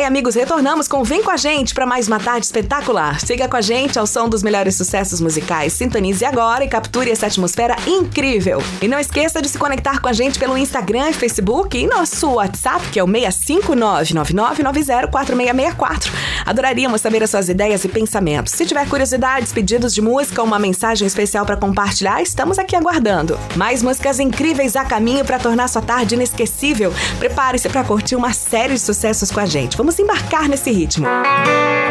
Ai, amigos, retornamos com Vem Com a Gente para mais uma tarde espetacular. Siga com a gente ao som dos melhores sucessos musicais. Sintonize agora e capture essa atmosfera incrível. E não esqueça de se conectar com a gente pelo Instagram e Facebook e nosso WhatsApp, que é o 65999904664. Adoraríamos saber as suas ideias e pensamentos. Se tiver curiosidades, pedidos de música ou uma mensagem especial para compartilhar, estamos aqui aguardando. Mais músicas incríveis a caminho para tornar sua tarde inesquecível. Prepare-se para curtir uma série de sucessos com a gente. Vamos embarcar nesse ritmo.